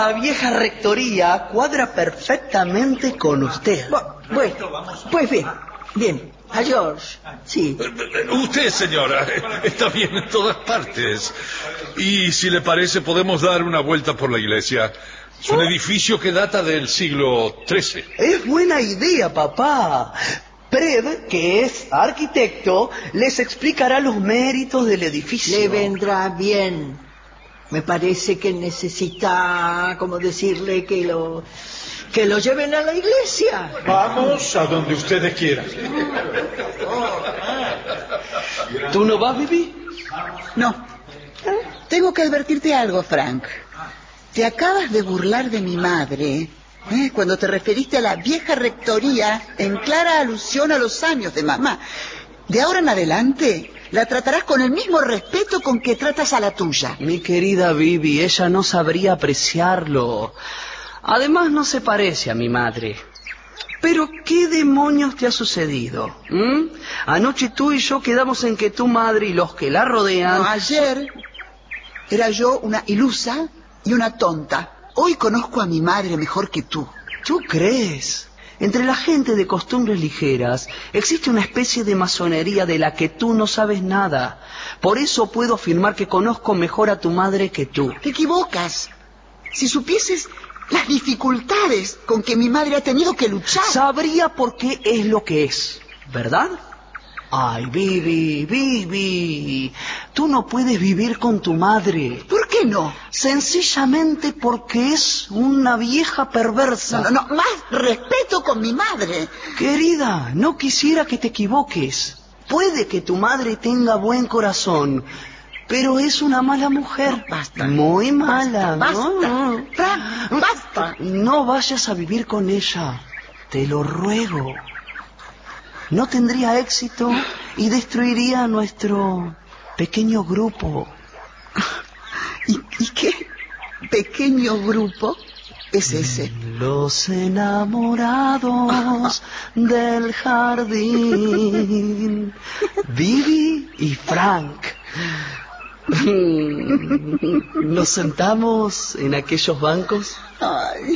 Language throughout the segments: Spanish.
esta vieja rectoría cuadra perfectamente con usted. Bueno, pues bien. A George, sí. Usted, señora, está bien en todas partes. Y si le parece, podemos dar una vuelta por la iglesia. Es un edificio que data del siglo XIII. Es buena idea, papá. Pred, que es arquitecto, les explicará los méritos del edificio. Le vendrá bien. Me parece que necesita, como decirle, que lo lleven a la iglesia. Vamos a donde ustedes quieran. ¿Tú no vas, Bibi? No. Tengo que advertirte algo, Frank. Te acabas de burlar de mi madre, cuando te referiste a la vieja rectoría en clara alusión a los años de mamá. De ahora en adelante la tratarás con el mismo respeto con que tratas a la tuya. Mi querida Bibi, ella no sabría apreciarlo. Además, no se parece a mi madre. Pero, ¿qué demonios te ha sucedido? Anoche tú y yo quedamos en que tu madre y los que la rodean... No, ayer era yo una ilusa y una tonta. Hoy conozco a mi madre mejor que tú. ¿Tú crees? Entre la gente de costumbres ligeras existe una especie de masonería de la que tú no sabes nada. Por eso puedo afirmar que conozco mejor a tu madre que tú. Te equivocas. Si supieses las dificultades con que mi madre ha tenido que luchar... Sabría por qué es lo que es, ¿verdad? Ay, Bibi, tú no puedes vivir con tu madre. ¿Por qué no? Sencillamente porque es una vieja perversa. No, más respeto con mi madre. Querida, no quisiera que te equivoques. Puede que tu madre tenga buen corazón, pero es una mala mujer. No, basta. Muy mala. Basta. Basta. No vayas a vivir con ella. Te lo ruego. No tendría éxito y destruiría nuestro pequeño grupo. ¿Y qué pequeño grupo es ese? Los enamorados del jardín. Bibi y Frank. ¿Nos sentamos en aquellos bancos? Ay.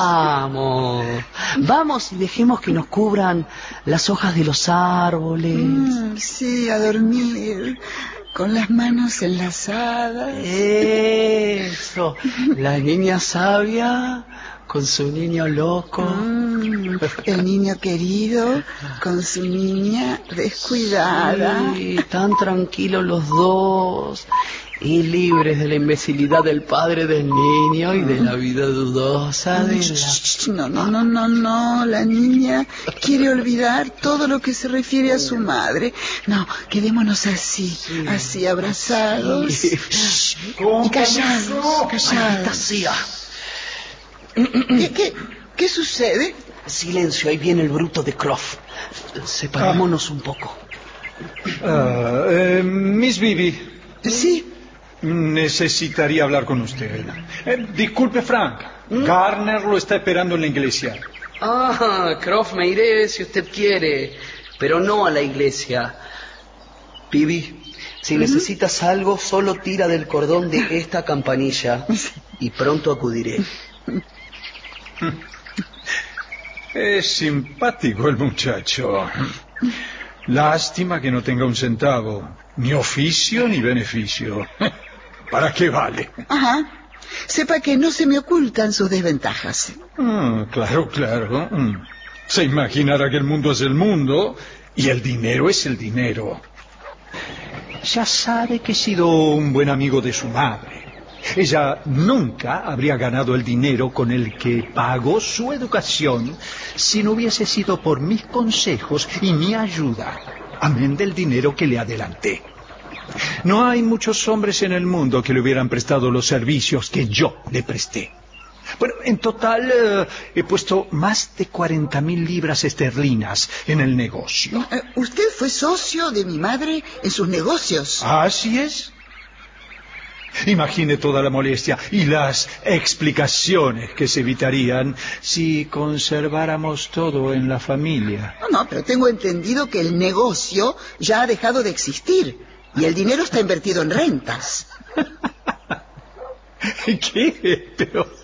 Vamos y dejemos que nos cubran las hojas de los árboles. Sí, a dormir, con las manos enlazadas. Eso, la niña sabia con su niño loco. El niño querido con su niña descuidada. Sí, tan tranquilos los dos y libres de la imbecilidad del padre del niño y de la vida dudosa de la... No, la niña quiere olvidar todo lo que se refiere a su madre. No, quedémonos así abrazados. Sí. Y callados. Fantasía. ¿Qué sucede? Silencio, ahí viene el bruto de Croft. Separémonos un poco. Miss Bibi. Sí. Necesitaría hablar con usted. Disculpe, Frank. Garner lo está esperando en la iglesia. Croft, me iré si usted quiere, pero no a la iglesia. Bibi, si necesitas algo, solo tira del cordón de esta campanilla y pronto acudiré. Es simpático el muchacho. Lástima que no tenga un centavo, ni oficio ni beneficio. ¿Para qué vale? Ajá. Sepa que no se me ocultan sus desventajas. Claro. Se imaginará que el mundo es el mundo y el dinero es el dinero. Ya sabe que he sido un buen amigo de su madre. Ella nunca habría ganado el dinero con el que pagó su educación si no hubiese sido por mis consejos y mi ayuda, amén del dinero que le adelanté. No hay muchos hombres en el mundo que le hubieran prestado los servicios que yo le presté. Bueno, en total he puesto más de 40,000 libras esterlinas en el negocio. ¿Usted fue socio de mi madre en sus negocios? Así es. Imagine toda la molestia y las explicaciones que se evitarían si conserváramos todo en la familia. No, pero tengo entendido que el negocio ya ha dejado de existir y el dinero está invertido en rentas. ¿Qué? Pero